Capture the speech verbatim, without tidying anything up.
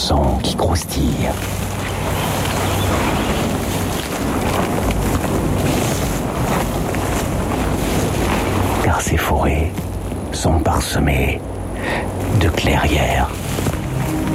sang qui croustille. Car ces forêts sont parsemées de clairières.